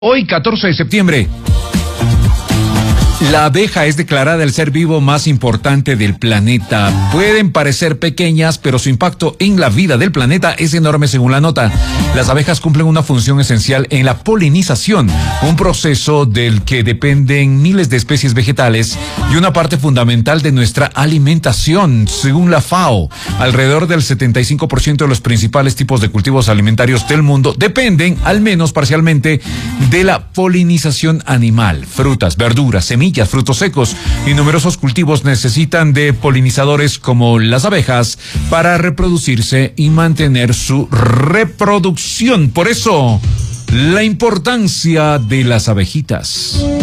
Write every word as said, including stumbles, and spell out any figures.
Hoy, catorce de septiembre, la abeja es declarada el ser vivo más importante del planeta. Pueden parecer pequeñas, pero su impacto en la vida del planeta es enorme según la nota. Las abejas cumplen una función esencial en la polinización, un proceso del que dependen miles de especies vegetales y una parte fundamental de nuestra alimentación. Según la FAO, alrededor del setenta y cinco por ciento de los principales tipos de cultivos alimentarios del mundo dependen, al menos parcialmente, de la polinización animal. Frutas, verduras, semillas, frutos secos y numerosos cultivos necesitan de polinizadores como las abejas para reproducirse y mantener su reproducción. Por eso, la importancia de las abejitas.